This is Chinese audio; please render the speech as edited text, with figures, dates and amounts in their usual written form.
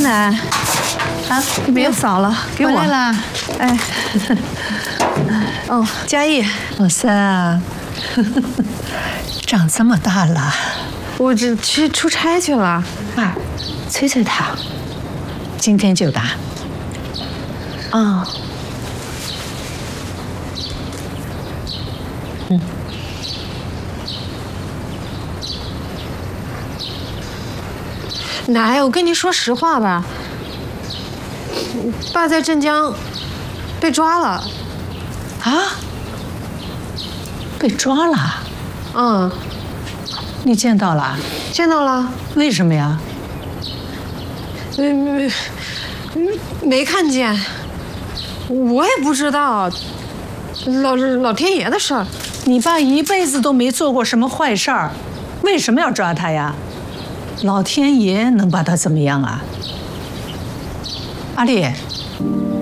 奶， 啊， 你别扫了，给我。 回来了。 哎，哦，嘉义， 老三啊，长这么大了， 我这去出差去了。 啊，催催他，今天就打。 啊。奶，我跟你说实话吧，爸在镇江被抓了。 啊？被抓了？ 嗯， 你见到了？ 见到了。 为什么呀？ 没看见，我也不知道，老天爷的事儿。 你爸一辈子都没做过什么坏事儿，为什么要抓他呀？老天爷能把他怎么样啊？阿丽。